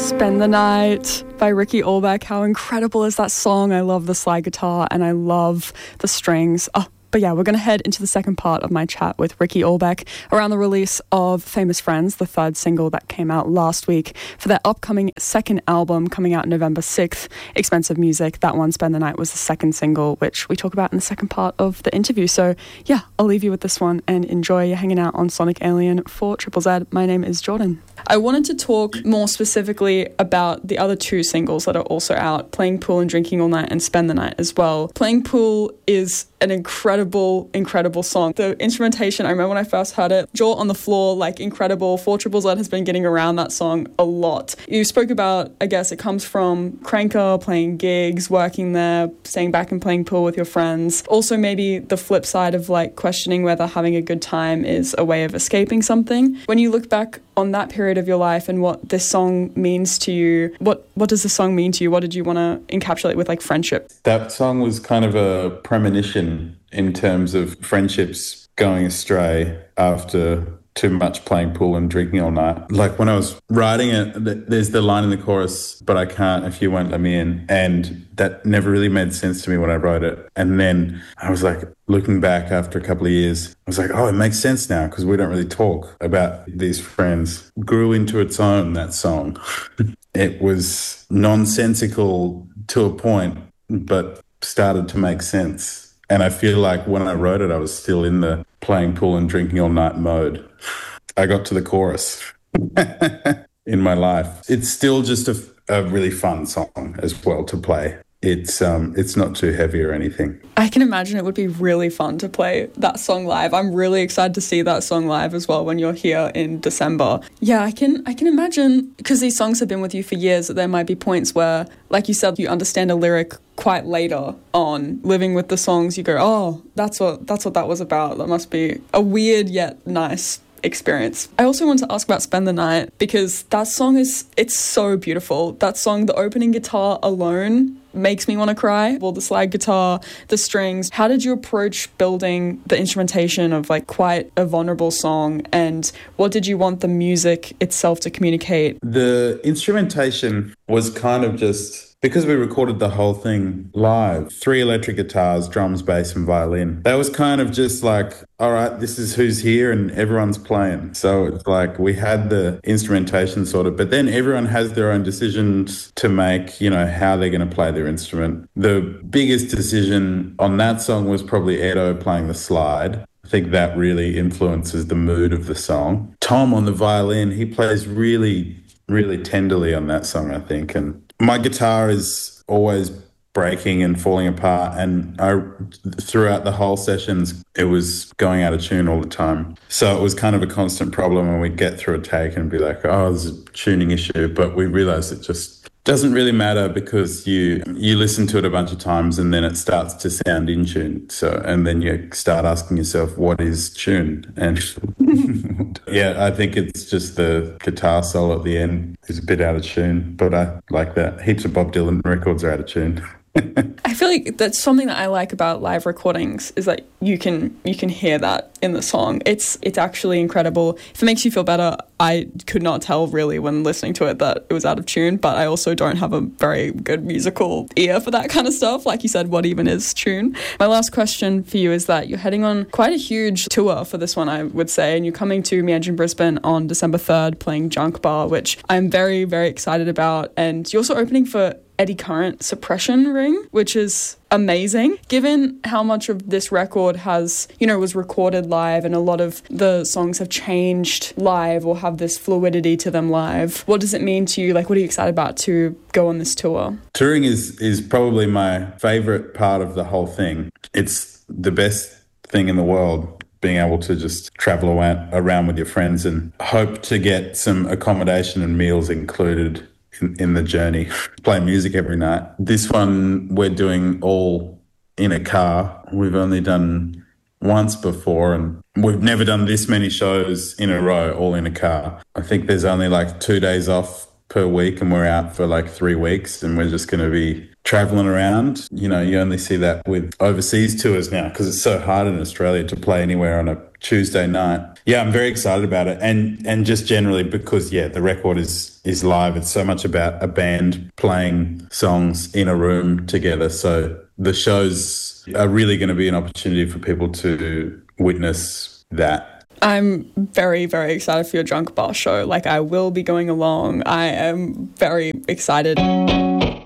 Spend the Night by Ricky Ulbeck. How incredible is that song? I love the slide guitar and I love the strings. But yeah, we're going to head into the second part of my chat with Ricky Ulbeck around the release of Famous Friends, the third single that came out last week for their upcoming second album coming out November 6th, Expensive Music. That one, Spend the Night, was the second single, which we talk about in the second part of the interview. So yeah, I'll leave you with this one and enjoy you hanging out on Sonic Alien for Triple Z. My name is Jordan. I wanted to talk more specifically about the other two singles that are also out, Playing Pool and Drinking All Night and Spend the Night as well. Playing Pool is an incredible song. The instrumentation, I remember when I first heard it, jaw on the floor, like incredible. 4ZZZ has been getting around that song a lot. You spoke about, I guess it comes from Cranker, playing gigs, working there, staying back and playing pool with your friends. Also maybe the flip side of like questioning whether having a good time is a way of escaping something. When you look back on that period of your life and what this song means to you, what does the song mean to you? What did you want to encapsulate with like friendship? That song was kind of a premonition in terms of friendships going astray after too much playing pool and drinking all night. Like when I was writing it, there's the line in the chorus, but I can't if you won't let me in. And that never really made sense to me when I wrote it. And then I was like, looking back after a couple of years, I was like, oh, it makes sense now because we don't really talk about these friends. Grew into its own, that song. It was nonsensical to a point, but started to make sense. And I feel like when I wrote it, I was still in the playing pool and drinking all night mode. I got to the chorus in my life. It's still just a really fun song as well to play. It's not too heavy or anything. I can imagine it would be really fun to play that song live. I'm really excited to see that song live as well when you're here in December. Yeah, I can imagine, because these songs have been with you for years, that there might be points where, like you said, you understand a lyric quite later on. Living with the songs, you go, oh, that's what that was about. That must be a weird yet nice experience. I also want to ask about Spend the Night, because that song it's so beautiful. That song, the opening guitar alone makes me want to cry. Well, the slide guitar, the strings. How did you approach building the instrumentation of like quite a vulnerable song, and what did you want the music itself to communicate? The instrumentation was kind of just, because we recorded the whole thing live, 3 electric guitars, drums, bass and violin. That was kind of just like, all right, this is who's here and everyone's playing. So it's like we had the instrumentation sort of, but then everyone has their own decisions to make, you know, how they're going to play their instrument. The biggest decision on that song was probably Edo playing the slide. I think that really influences the mood of the song. Tom on the violin, he plays really, really tenderly on that song, I think. And my guitar is always breaking and falling apart, and throughout the whole sessions it was going out of tune all the time. So it was kind of a constant problem when we'd get through a take and be like, oh, there's a tuning issue, but we realised it just doesn't really matter because you listen to it a bunch of times and then it starts to sound in tune. So, and then you start asking yourself, what is tune? And yeah, I think it's just the guitar solo at the end is a bit out of tune, but I like that. Heaps of Bob Dylan records are out of tune. I feel like that's something that I like about live recordings, is that you can hear that in the song. It's actually incredible. If it makes you feel better, I could not tell really when listening to it that it was out of tune, but I also don't have a very good musical ear for that kind of stuff. Like you said, what even is tune? My last question for you is that you're heading on quite a huge tour for this one, I would say, and you're coming to Meanjin Brisbane on December 3rd playing Junk Bar, which I'm very, very excited about. And you're also opening for Eddie Current Suppression Ring, which is amazing. Given how much of this record was recorded live and a lot of the songs have changed live or have this fluidity to them live, what does it mean to you? Like, what are you excited about to go on this tour? Touring is probably my favourite part of the whole thing. It's the best thing in the world, being able to just travel around with your friends and hope to get some accommodation and meals included in the journey, play music every night. This one we're doing all in a car. We've only done once before and we've never done this many shows in a row all in a car. I think there's only like 2 days off per week and we're out for like 3 weeks and we're just going to be traveling around. You know, you only see that with overseas tours now because it's so hard in Australia to play anywhere on a Tuesday night. Yeah, I'm very excited about it, and just generally because the record is live. It's so much about a band playing songs in a room together. So the shows are really going to be an opportunity for people to witness that. I'm very, very excited for your Drunk Bar show. Like, I will be going along. I am very excited.